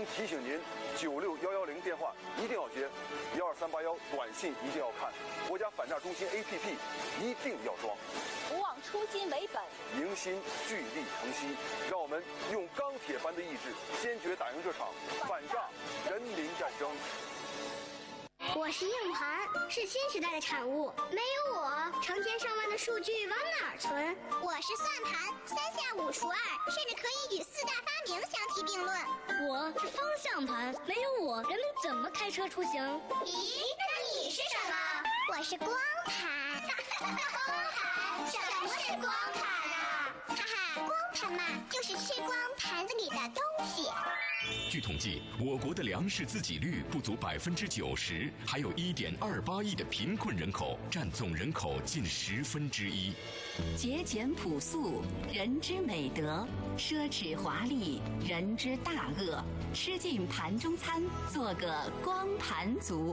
提醒您，9611电话一定要接，12381短信一定要看，国家反诈中心 APP 一定要装。 不忘初心为本， 凝心聚力诚心，让我们用钢铁般的意志，坚决打赢这场反诈人民战争。 我是硬盘，是新时代的产物。没有我，成千上万的数据往哪儿存？ 我是算盘，3下5除2，甚至可以与4大发明相提并论。 我是方向盘，没有我，人们怎么开车出行？ 咦，那你是什么？我是光盘。光盘？什么是光盘啊？哈哈，光盘嘛，就是吃光盘子里的东西。 据统计，我国的粮食自给率不足90%，还有1.28亿的贫困人口，占总人口近1/10。 节俭朴素，人之美德；奢侈华丽，人之大恶。吃尽盘中餐，做个光盘族。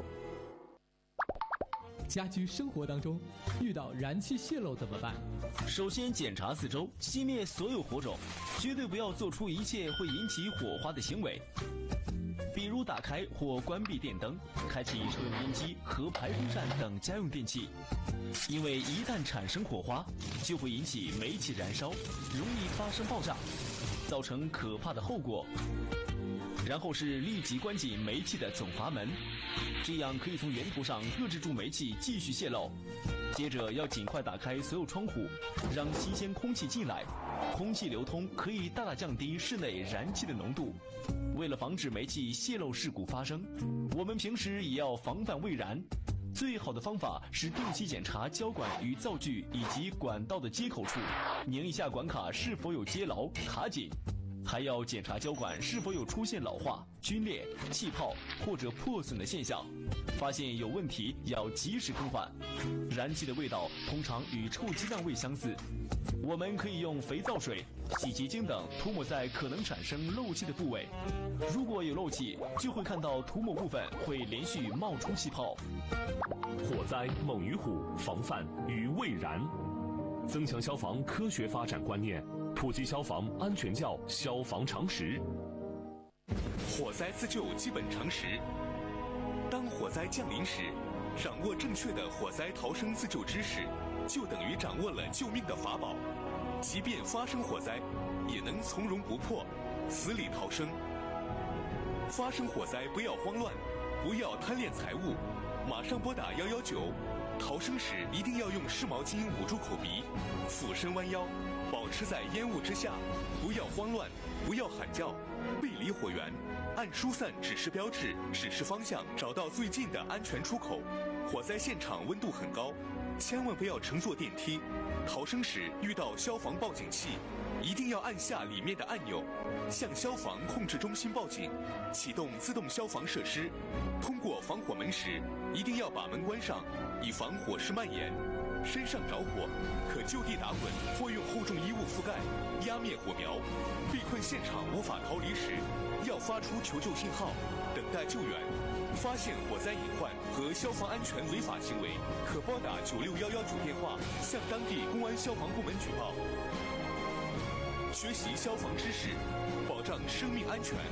家居生活当中，遇到燃气泄漏怎么办？ 首先检查四周，熄灭所有火种，绝对不要做出一切会引起火花的行为，比如打开或关闭电灯，开启抽油烟机和排风扇等家用电器，因为一旦产生火花，就会引起煤气燃烧，容易发生爆炸，造成可怕的后果。然后是立即关紧煤气的总阀门，这样可以从源头上遏制住煤气继续泄漏。接着要尽快打开所有窗户，让新鲜空气进来，空气流通可以大大降低室内燃气的浓度。为了防止煤气泄漏事故发生，我们平时也要防范未燃。最好的方法是定期检查胶管与灶具以及管道的接口处，拧一下管卡是否有接牢卡紧。还要检查胶管是否有出现老化、皲裂、气泡或者破损的现象，发现有问题要及时更换。燃气的味道通常与臭鸡蛋味相似，我们可以用肥皂水、洗洁精等涂抹在可能产生漏气的部位，如果有漏气，就会看到涂抹部分会连续冒出气泡。 火灾猛于虎，防范于未然。增强消防科学发展观念，普及消防安全教消防常识。 火灾自救基本常识：当火灾降临时，掌握正确的火灾逃生自救知识，就等于掌握了救命的法宝。即便发生火灾，也能从容不迫，死里逃生。发生火灾不要慌乱，不要贪恋财物，马上拨打119。逃生时一定要用湿毛巾捂住口鼻，俯身弯腰，保持在烟雾之下，不要慌乱，不要喊叫，背离火源，按疏散指示标志指示方向，找到最近的安全出口。火灾现场温度很高，千万不要乘坐电梯。逃生时遇到消防报警器，一定要按下里面的按钮，向消防控制中心报警，启动自动消防设施。通过防火门时，一定要把门关上，以防火势蔓延。身上着火，可就地打滚或用厚重衣物覆盖，压灭火苗。被困现场无法逃离时，要发出求救信号，等待救援。发现火灾隐患和消防安全违法行为，可拨打9611主电话，向当地公安消防部门举报。学习消防知识，保障生命安全。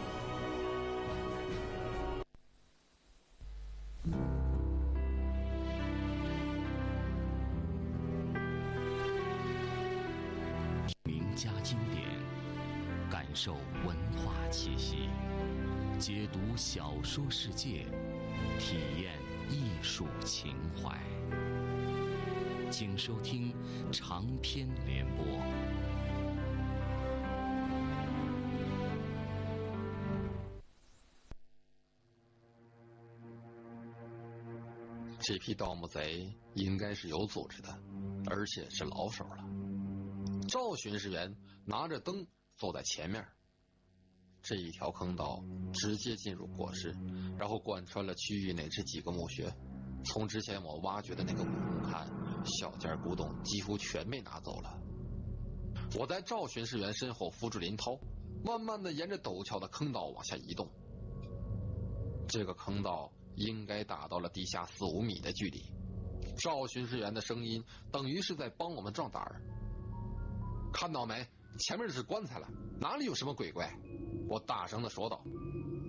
名家经典，感受文化气息，解读小说世界，体验艺术情怀。请收听长篇联播。 这批盗墓贼应该是有组织的，而且是老手了。赵巡视员拿着灯走在前面，这一条坑道直接进入过室，然后贯穿了区域内这几个墓穴。从之前我挖掘的那个古墓看，小件古董几乎全被拿走了。我在赵巡视员身后扶住林涛，慢慢的沿着陡峭的坑道往下移动。这个坑道应该达到了地下4-5米的距离。赵巡视员的声音等于是在帮我们壮胆儿。看到没？前面是棺材了，哪里有什么鬼怪？我大声的说道。